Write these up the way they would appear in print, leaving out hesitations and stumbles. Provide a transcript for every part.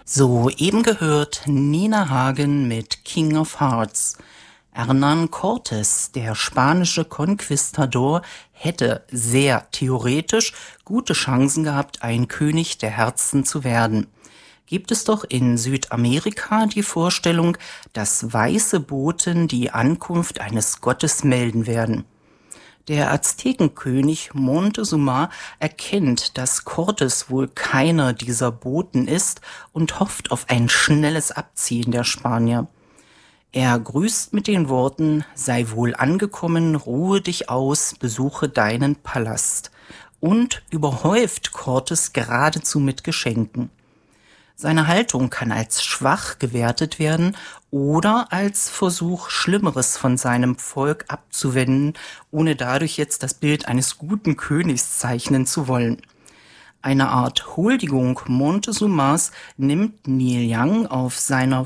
Soeben gehört Nina Hagen mit King of Hearts. Hernán Cortés, der spanische Konquistador, hätte sehr theoretisch gute Chancen gehabt, ein König der Herzen zu werden. Gibt es doch in Südamerika die Vorstellung, dass weiße Boten die Ankunft eines Gottes melden werden. Der Aztekenkönig Montezuma erkennt, dass Cortés wohl keiner dieser Boten ist und hofft auf ein schnelles Abziehen der Spanier. Er grüßt mit den Worten: Sei wohl angekommen, ruhe dich aus, besuche deinen Palast, und überhäuft Cortés geradezu mit Geschenken. Seine Haltung kann als schwach gewertet werden oder als Versuch, Schlimmeres von seinem Volk abzuwenden, ohne dadurch jetzt das Bild eines guten Königs zeichnen zu wollen. Eine Art Huldigung Montezumas nimmt Neil Young auf seiner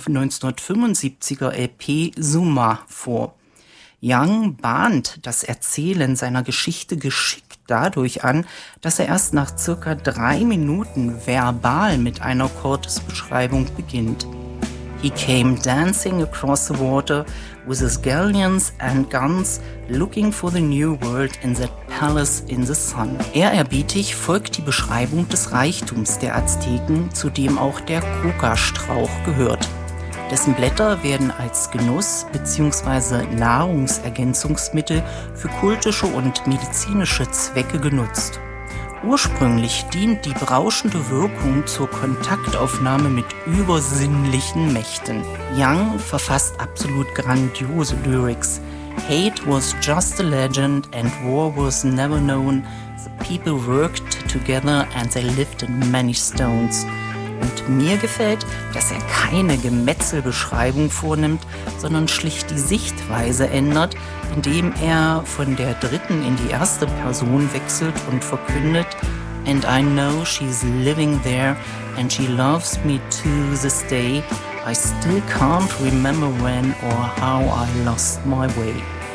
1975er LP Zuma vor. Young bahnt das Erzählen seiner Geschichte geschickt dadurch an, dass er erst nach circa 3 Minuten verbal mit einer Cortés-Beschreibung beginnt. He came dancing across the water with his galleons and guns, looking for the new world in that palace in the sun. Ehrerbietig folgt die Beschreibung des Reichtums der Azteken, zu dem auch der Coca-Strauch gehört. Dessen Blätter werden als Genuss- bzw. Nahrungsergänzungsmittel für kultische und medizinische Zwecke genutzt. Ursprünglich dient die berauschende Wirkung zur Kontaktaufnahme mit übersinnlichen Mächten. Young verfasst absolut grandiose Lyrics. Hate was just a legend and war was never known. The people worked together and they lived in many stones. Und mir gefällt, dass er keine Gemetzelbeschreibung vornimmt, sondern schlicht die Sichtweise ändert, indem er von der dritten in die erste Person wechselt und verkündet: And I know she's living there and she loves me to this day. I still can't remember when or how I lost my way.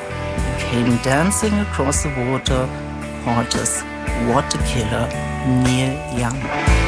He came dancing across the water. Cortés, what a killer. Neil Young.